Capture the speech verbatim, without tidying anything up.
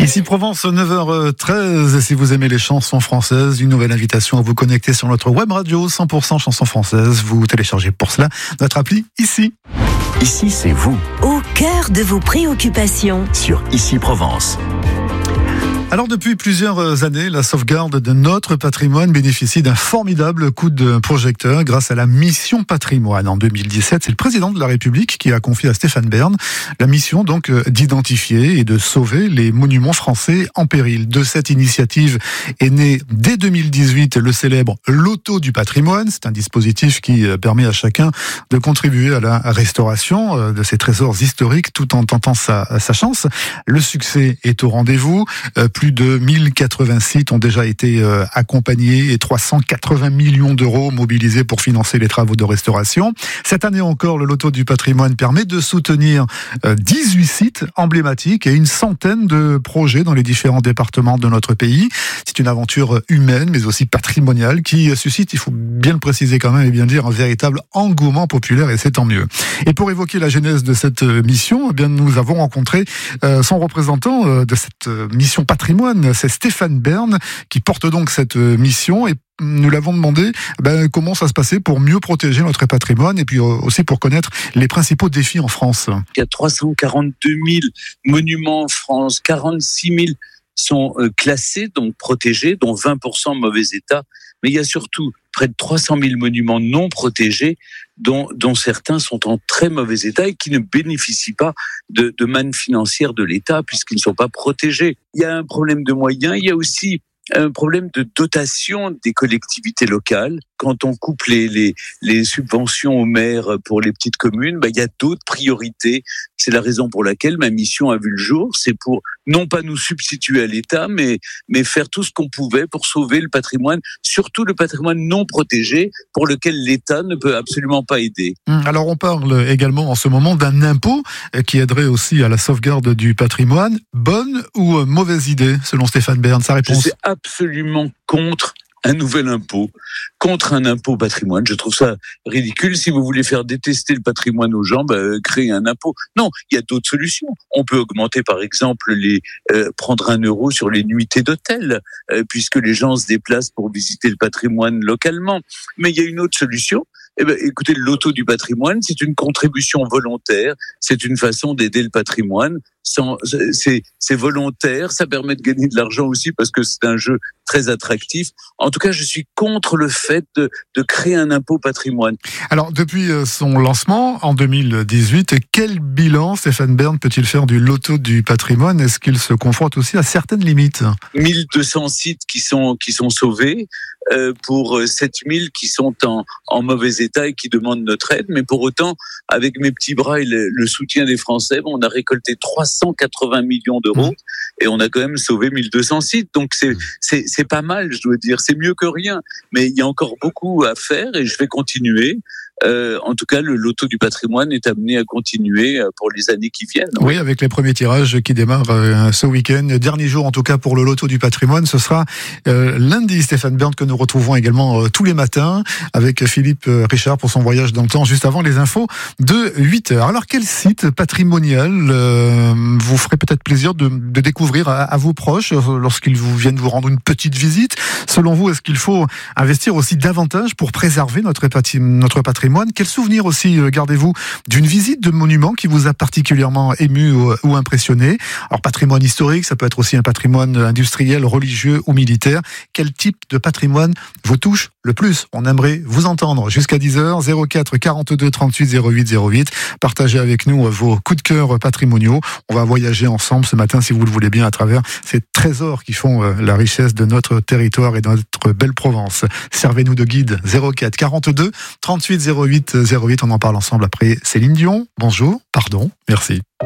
Ici Provence, neuf heures treize, et si vous aimez les chansons françaises, une nouvelle invitation à vous connecter sur notre web radio cent pour cent chansons françaises. Vous téléchargez pour cela notre appli Ici. Ici, c'est vous. Au cœur de vos préoccupations. Sur Ici Provence. Alors depuis plusieurs années, la sauvegarde de notre patrimoine bénéficie d'un formidable coup de projecteur grâce à la mission patrimoine. En deux mille dix-sept, c'est le président de la République qui a confié à Stéphane Bern la mission donc d'identifier et de sauver les monuments français en péril. De cette initiative est né dès deux mille dix-huit le célèbre Loto du patrimoine. C'est un dispositif qui permet à chacun de contribuer à la restauration de ces trésors historiques tout en tentant sa, sa chance. Le succès est au rendez-vous. Plus de mille quatre-vingts sites ont déjà été euh, accompagnés et trois cent quatre-vingts millions d'euros mobilisés pour financer les travaux de restauration. Cette année encore, le Loto du patrimoine permet de soutenir euh, dix-huit sites emblématiques et une centaine de projets dans les différents départements de notre pays. C'est une aventure humaine mais aussi patrimoniale qui suscite, il faut bien le préciser quand même et bien dire, un véritable engouement populaire, et c'est tant mieux. Et pour évoquer la genèse de cette mission, eh bien, nous avons rencontré euh, son représentant euh, de cette mission patrimoine. C'est Stéphane Bern qui porte donc cette mission, et nous l'avons demandé ben, comment ça se passait pour mieux protéger notre patrimoine et puis aussi pour connaître les principaux défis en France. Il y a trois cent quarante-deux mille monuments en France, quarante-six mille sont classés, donc protégés, dont vingt pour cent en mauvais état. Mais il y a surtout près de trois cent mille monuments non protégés, dont, dont certains sont en très mauvais état et qui ne bénéficient pas de, de manne financière de l'État puisqu'ils ne sont pas protégés. Il y a un problème de moyens, il y a aussi un problème de dotation des collectivités locales. Quand on coupe les, les, les subventions aux maires pour les petites communes, ben, il y a d'autres priorités. C'est la raison pour laquelle ma mission a vu le jour. C'est pour non pas nous substituer à l'État, mais, mais faire tout ce qu'on pouvait pour sauver le patrimoine, surtout le patrimoine non protégé, pour lequel l'État ne peut absolument pas aider. Alors on parle également en ce moment d'un impôt qui aiderait aussi à la sauvegarde du patrimoine. Bonne ou mauvaise idée, selon Stéphane Bern? Sa réponse? Je suis absolument contre un nouvel impôt, contre un impôt patrimoine. Je trouve ça ridicule. Si vous voulez faire détester le patrimoine aux gens, ben, créez un impôt. Non, il y a d'autres solutions. On peut augmenter, par exemple, les euh, prendre un euro sur les nuitées d'hôtel, euh, puisque les gens se déplacent pour visiter le patrimoine localement. Mais il y a une autre solution. Eh ben, écoutez, le Loto du patrimoine, c'est une contribution volontaire. C'est une façon d'aider le patrimoine. Sans, c'est, c'est volontaire. Ça permet de gagner de l'argent aussi parce que c'est un jeu très attractif. En tout cas, je suis contre le fait de, de créer un impôt patrimoine. Alors, depuis son lancement en deux mille dix-huit, quel bilan Stéphane Bern peut-il faire du Loto du patrimoine? Est-ce qu'il se confronte aussi à certaines limites? mille deux cents sites qui sont, qui sont sauvés, euh, pour sept mille qui sont en, en mauvais état et qui demandent notre aide. Mais pour autant, avec mes petits bras et le, le soutien des Français, on a récolté trois cent quatre-vingts millions d'euros mmh. et on a quand même sauvé mille deux cents sites. Donc c'est, c'est, c'est pas mal, je dois dire. C'est mieux que rien. Mais il y a encore beaucoup à faire et je vais continuer. Euh, en tout cas, le Loto du patrimoine est amené à continuer pour les années qui viennent. Oui, avec les premiers tirages qui démarrent euh, ce week-end. Dernier jour, en tout cas, pour le Loto du patrimoine. Ce sera euh, lundi, Stéphane Bern, que nous retrouvons également euh, tous les matins avec Philippe euh, Richard pour son voyage dans le temps, juste avant les infos de huit heures. Alors, quel site patrimonial euh, vous ferait peut-être plaisir de, de découvrir à, à vos proches lorsqu'ils vous viennent vous rendre une petite visite? Selon vous, est-ce qu'il faut investir aussi davantage pour préserver notre, pati- notre patrimoine? Quel souvenir aussi gardez-vous d'une visite de monument qui vous a particulièrement ému ou, ou impressionné? Alors, patrimoine historique, ça peut être aussi un patrimoine industriel, religieux ou militaire. Quel type de patrimoine vous touche le plus? On aimerait vous entendre jusqu'à dix heures, zéro quatre quarante-deux trente-huit zéro huit zéro huit. Partagez avec nous vos coups de cœur patrimoniaux. On va voyager ensemble ce matin, si vous le voulez bien, à travers ces trésors qui font la richesse de notre territoire et de notre belle Provence. Servez-nous de guide. Zéro quatre quarante-deux trente-huit zéro huit zéro huit. On en parle ensemble après Céline Dion. Bonjour, pardon, merci.